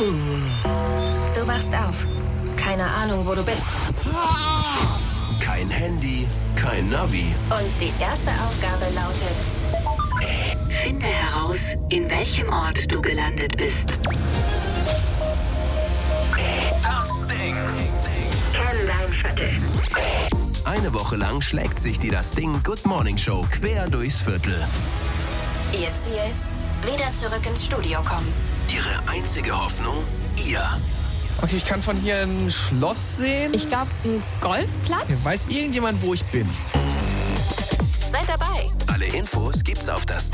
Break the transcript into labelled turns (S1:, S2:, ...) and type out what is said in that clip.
S1: Du wachst auf. Keine Ahnung, wo du bist.
S2: Kein Handy, kein Navi.
S1: Und die erste Aufgabe lautet:
S3: Finde heraus, in welchem Ort du gelandet bist.
S2: Das Ding.
S3: Kenn dein Viertel.
S2: Eine Woche lang schlägt sich die Das Ding Good Morning Show quer durchs Viertel.
S1: Ihr Ziel? Wieder zurück ins Studio kommen.
S2: Ihre einzige Hoffnung? Ihr.
S4: Okay, ich kann von hier ein Schloss sehen.
S5: Ich glaube, ein Golfplatz?
S4: Weiß irgendjemand, wo ich bin?
S1: Seid dabei.
S2: Alle Infos gibt's auf das